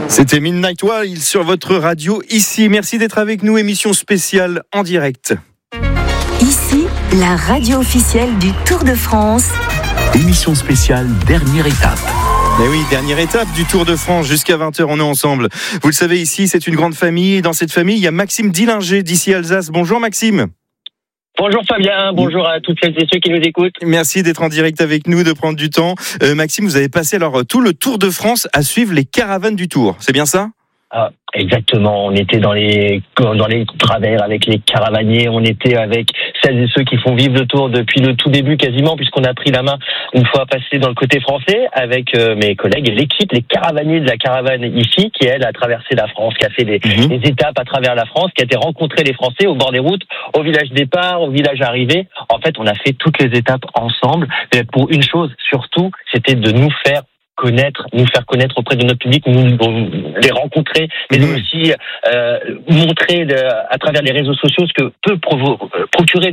C'était Midnight Wild sur votre radio ici. Merci d'être avec nous, émission spéciale en direct. Ici, la radio officielle du Tour de France. Émission spéciale dernière étape. Mais oui, dernière étape du Tour de France, jusqu'à 20h, on est ensemble. Vous le savez, ici, c'est une grande famille. Et dans cette famille, il y a Maxime Dillinger d'ici Alsace. Bonjour Maxime. Bonjour Fabien, bonjour à toutes celles et ceux qui nous écoutent. Merci d'être en direct avec nous, de prendre du temps. Maxime, vous avez passé alors tout le Tour de France à suivre les caravanes du Tour, c'est bien ça ? Ah, exactement, on était dans les travers avec les caravaniers, on était avec celles et ceux qui font vivre le Tour depuis le tout début quasiment, puisqu'on a pris la main une fois passé dans le côté français avec mes collègues et l'équipe, les caravaniers de la caravane ici, qui elle a traversé la France, qui a fait des étapes à travers la France, qui a été rencontrer les Français au bord des routes, au village départ, au village arrivée. En fait, on a fait toutes les étapes ensemble, mais pour une chose surtout, c'était de nous faire connaître auprès de notre public, les rencontrer, mais aussi montrer à travers les réseaux sociaux ce que peut procurer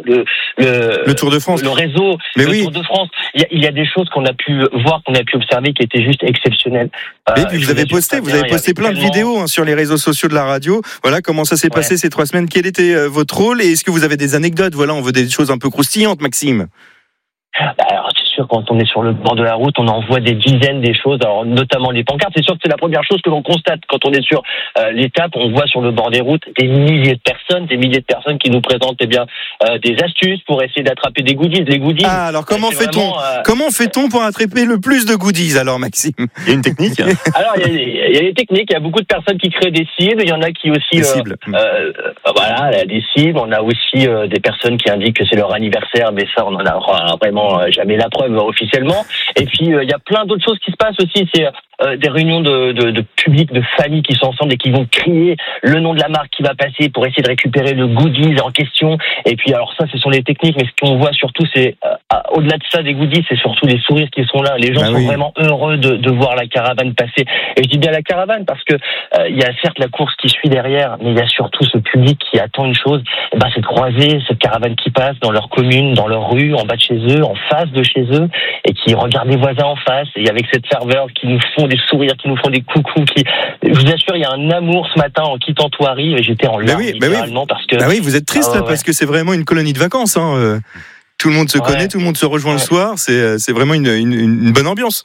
le Tour de France, le réseau, Tour de France. Il y a des choses qu'on a pu voir, qu'on a pu observer, qui étaient juste exceptionnelles. Et puis vous avez posté plein de vidéos sur les réseaux sociaux de la radio. Voilà comment ça s'est passé ces 3 semaines. Quel était votre rôle et est-ce que vous avez des anecdotes ? Voilà, on veut des choses un peu croustillantes, Maxime. Alors, c'est sûr, quand on est sur le bord de la route, on en voit des dizaines des choses, alors notamment les pancartes. C'est sûr que c'est la première chose que l'on constate quand on est sur l'étape. On voit sur le bord des routes des milliers de personnes qui nous présentent des astuces pour essayer d'attraper des goodies. Les goodies. Ah, alors comment fait-on pour attraper le plus de goodies alors, Maxime ? Il y a une technique. Alors, il y a des techniques. Il y a beaucoup de personnes qui créent des cibles. Il y en a qui aussi des cibles. Des cibles. On a aussi des personnes qui indiquent que c'est leur anniversaire, mais ça, on en a vraiment jamais la preuve officiellement. Et puis il y a plein d'autres choses qui se passent aussi. C'est des réunions de public, de familles qui sont ensemble et qui vont crier le nom de la marque qui va passer pour essayer de récupérer le goodies en question. Et puis alors ça, ce sont les techniques, mais ce qu'on voit surtout, c'est au-delà de ça des goodies, c'est surtout les sourires qui sont là. Les gens sont vraiment heureux de voir la caravane passer. Et je dis bien la caravane parce que il y a certes la course qui suit derrière, mais il y a surtout ce public qui attend une chose, c'est de croiser cette caravane qui passe dans leur commune, dans leur rue, en bas de chez eux, en face de chez eux, et qui regardent les voisins en face, et avec cette ferveur qui nous font des sourires, qui nous font des coucous, je vous assure, il y a un amour ce matin en quittant Thoiry, et j'étais en larmes littéralement parce que... vous êtes triste parce que c'est vraiment une colonie de vacances, hein. Tout le monde se connaît, tout le monde se rejoint le soir, c'est vraiment une bonne ambiance.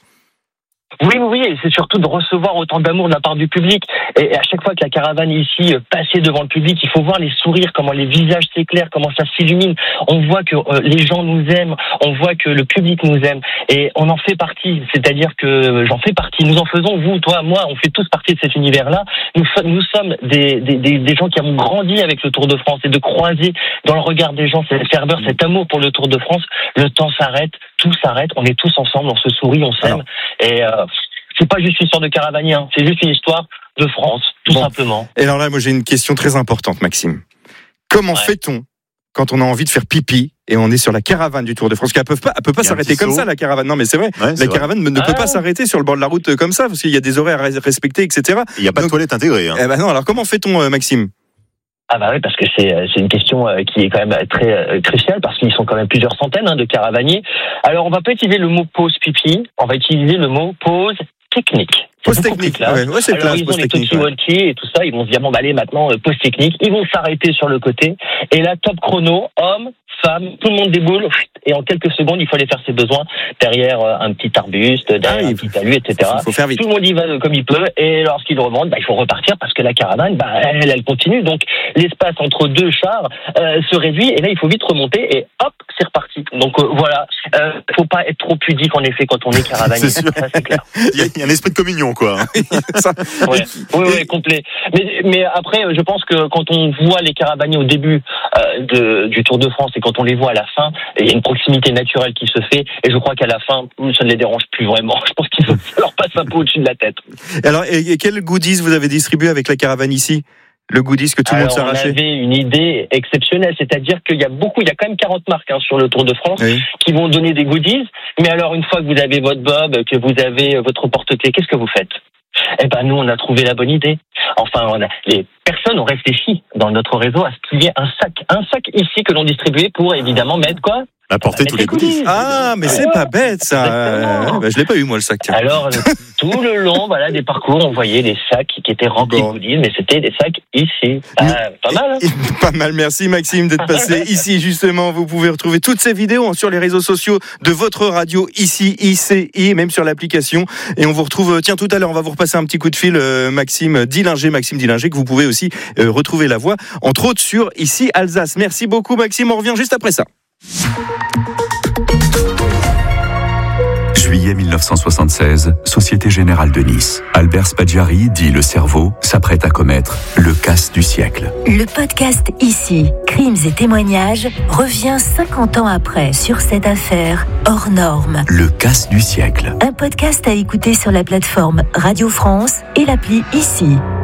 Oui, et c'est surtout de recevoir autant d'amour de la part du public. Et à chaque fois que la caravane ici passait devant le public, il faut voir les sourires, comment les visages s'éclairent, comment ça s'illumine. On voit que les gens nous aiment, on voit que le public nous aime, et on en fait partie. C'est-à-dire que j'en fais partie. Nous en faisons, vous, toi, moi, on fait tous partie de cet univers-là. Nous sommes des gens qui avons grandi avec le Tour de France, et de croiser dans le regard des gens cette ferveur, cet amour pour le Tour de France. Le temps s'arrête, tout s'arrête. On est tous ensemble, on se sourit, on s'aime. Et c'est pas juste une histoire de caravanier, hein. C'est juste une histoire de France, tout simplement. Et alors là, moi j'ai une question très importante, Maxime. Comment fait-on quand on a envie de faire pipi et on est sur la caravane du Tour de France? Parce qu'elle peut pas s'arrêter comme ça, la caravane. Non, mais c'est vrai. La caravane ne peut pas s'arrêter sur le bord de la route comme ça, parce qu'il y a des horaires à respecter, etc. Il n'y a pas de toilette intégrée. Hein. Non, alors comment fait-on, Maxime? Oui, parce que c'est une question qui est quand même très cruciale, parce qu'ils sont quand même plusieurs centaines de caravaniers. Alors on va pas utiliser le mot pause pipi, on va utiliser le mot pause technique. Pause technique, c'est alors classe, ils ont les talkie-walkie et tout ça, ils vont se dire allez maintenant pause technique, ils vont s'arrêter sur le côté, et là top chrono, homme, femme, tout le monde déboule, et en quelques secondes il faut aller faire ses besoins derrière un petit arbuste, derrière un petit talus, etc. Faut faire vite. Tout le monde y va comme il peut, et lorsqu'il remonte, il faut repartir parce que la caravane, elle continue, donc l'espace entre deux chars se réduit, et là il faut vite remonter, et hop, c'est reparti. Donc voilà, faut pas être trop pudique en effet quand on est caravanier, ça c'est clair. Il y a un esprit de communion, quoi. Oui, complet. Mais après, je pense que quand on voit les caravaniers au début du Tour de France et quand on les voit à la fin, il y a une proximité naturelle qui se fait, et je crois qu'à la fin, ça ne les dérange plus vraiment. Je pense qu'ils leur passent un peu au-dessus de la tête. Alors, et quel goodies vous avez distribué avec la caravane ici? Le goodies que tout le monde s'arrachait. On avait une idée exceptionnelle, c'est-à-dire qu'il y a quand même 40 marques sur le Tour de France qui vont donner des goodies. Mais alors, une fois que vous avez votre bob, que vous avez votre porte-clés, qu'est-ce que vous faites? Nous, on a trouvé la bonne idée. Enfin, les personnes ont réfléchi dans notre réseau à ce qu'il y ait un sac ici que l'on distribuait pour évidemment mettre quoi? Apporter tous les goodies. Ah, mais c'est pas bête ça. Je l'ai pas eu moi le sac. Alors tout le long, des parcours, on voyait des sacs qui étaient remplis de goodies, mais c'était des sacs ici. Pas mal. Hein. Pas mal. Merci Maxime d'être passé ici justement. Vous pouvez retrouver toutes ces vidéos sur les réseaux sociaux de votre radio ici, ICI, même sur l'application. Et on vous retrouve. Tiens, tout à l'heure, on va vous repasser un petit coup de fil, Maxime Dillinger, que vous pouvez aussi retrouver la voix, entre autres sur ici Alsace. Merci beaucoup Maxime. On revient juste après ça. Juillet 1976, Société Générale de Nice. Albert Spaggiari, dit le cerveau, s'apprête à commettre le casse du siècle. Le podcast Ici, crimes et témoignages, revient 50 ans après sur cette affaire hors norme. Le casse du siècle. Un podcast à écouter sur la plateforme Radio France et l'appli Ici.